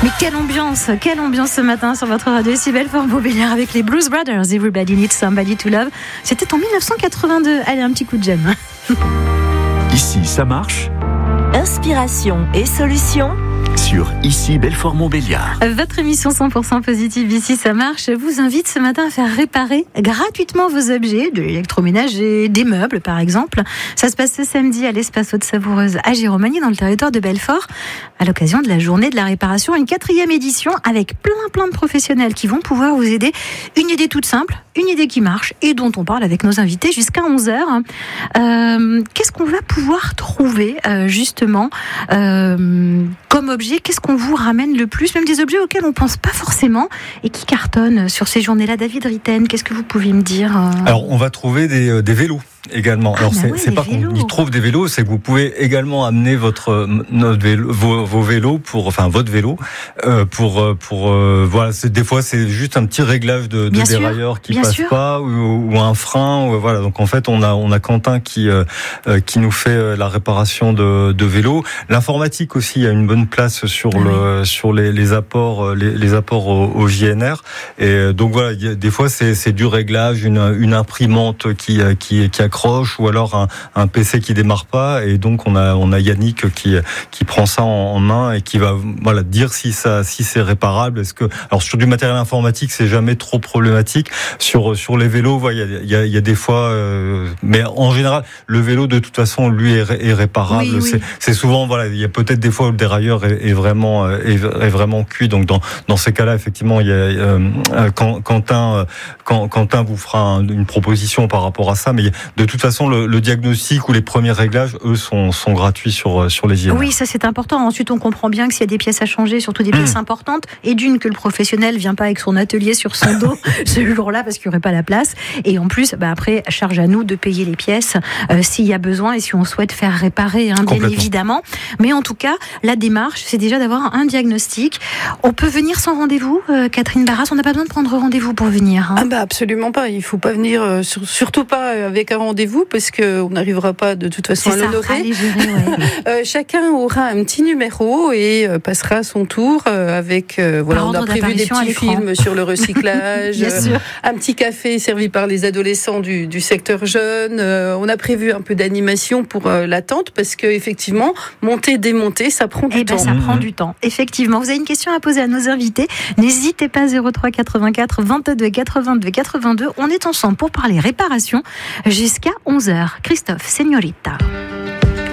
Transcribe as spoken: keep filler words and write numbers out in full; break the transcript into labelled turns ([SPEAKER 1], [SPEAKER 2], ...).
[SPEAKER 1] Mais quelle ambiance, quelle ambiance ce matin sur votre radio ici Belfort-Montbéliard avec les Blues Brothers, Everybody Needs Somebody to Love. C'était en dix-neuf cent quatre-vingt-deux. Allez, un petit coup de gemme.
[SPEAKER 2] Ici, ça marche.
[SPEAKER 3] Inspiration et solutions
[SPEAKER 2] Sur Ici Belfort-Montbéliard.
[SPEAKER 1] Votre émission cent pour cent positive Ici ça marche vous invite ce matin à faire réparer gratuitement vos objets, de l'électroménager, des meubles par exemple. Ça se passe ce samedi à l'Espace Haute-Savoureuse à Giromagny dans le territoire de Belfort à l'occasion de la journée de la réparation, une quatrième édition avec plein plein de professionnels qui vont pouvoir vous aider. Une idée toute simple, une idée qui marche et dont on parle avec nos invités jusqu'à onze heures. Euh, qu'est-ce qu'on va pouvoir trouver euh, justement euh, comme objet? Qu'est-ce qu'on vous ramène le plus? Même des objets auxquels on ne pense pas forcément et qui cartonnent sur ces journées-là. David Ritten, qu'est-ce que vous pouvez me dire?
[SPEAKER 4] Alors, on va trouver des, des vélos également. Alors,
[SPEAKER 1] ah bah
[SPEAKER 4] c'est,
[SPEAKER 1] ouais,
[SPEAKER 4] c'est pas
[SPEAKER 1] vélos.
[SPEAKER 4] qu'on y trouve des vélos, c'est que vous pouvez également amener votre, notre vélo, vos, vos vélos pour, enfin, votre vélo, euh, pour, pour, euh, voilà, c'est, des fois, c'est juste un petit réglage de, de dérailleur qui passe sûr. pas, ou, ou un frein, ou, voilà. Donc, en fait, on a, on a Quentin qui, euh, qui nous fait la réparation de, de vélos. L'informatique aussi a une bonne place sur ah le, oui. sur les, les apports, les, les apports au, au J N R. Et donc, voilà, y a, des fois, c'est, c'est du réglage, une, une imprimante qui, qui, qui accroche, ou alors un, un P C qui démarre pas, et donc on a on a Yannick qui qui prend ça en, en main et qui va voilà dire si ça si c'est réparable. Est-ce que alors sur du matériel informatique c'est jamais trop problématique. Sur sur les vélos, il y a il y a, y a des fois, euh, mais en général le vélo de toute façon lui est, est réparable.
[SPEAKER 1] Oui,
[SPEAKER 4] c'est
[SPEAKER 1] oui.
[SPEAKER 4] c'est souvent voilà il y a peut-être des fois où le dérailleur est, est vraiment est, est vraiment cuit. Donc dans dans ces cas-là effectivement il y a euh, Quentin Quentin vous fera un, une proposition par rapport à ça, mais de toute façon, le, le diagnostic ou les premiers réglages, eux, sont, sont gratuits sur, sur les J N R.
[SPEAKER 1] Oui, ça c'est important. Ensuite, on comprend bien que s'il y a des pièces à changer, surtout des pièces mmh. importantes, et d'une, que le professionnel vient pas avec son atelier sur son dos ce jour-là parce qu'il n'y aurait pas la place. Et en plus, bah après, charge à nous de payer les pièces euh, s'il y a besoin et si on souhaite faire réparer, hein, bien évidemment. Mais en tout cas, la démarche, c'est déjà d'avoir un diagnostic. On peut venir sans rendez-vous, euh, Catherine Barras. On n'a pas besoin de prendre rendez-vous pour venir. Hein.
[SPEAKER 5] Ah bah absolument pas. Il faut pas venir, euh, sur, surtout pas avec un rendez-vous, parce qu'on n'arrivera pas de toute façon
[SPEAKER 1] c'est
[SPEAKER 5] à l'honorer.
[SPEAKER 1] Ça, à légérer, ouais.
[SPEAKER 5] euh, chacun aura un petit numéro et euh, passera son tour euh, avec. Euh, voilà, on a prévu des petits films sur le recyclage, euh, un petit café servi par les adolescents du, du secteur jeune. Euh, on a prévu un peu d'animation pour euh, l'attente, parce que effectivement, monter, démonter, ça prend du
[SPEAKER 1] eh
[SPEAKER 5] temps.
[SPEAKER 1] Ben, ça mmh. prend du temps. Effectivement, vous avez une question à poser à nos invités. N'hésitez pas, zéro trois quatre-vingt-quatre vingt-deux quatre-vingt-deux quatre-vingt-deux. On est ensemble pour parler réparation jusqu'à onze heures. Christophe, Señorita.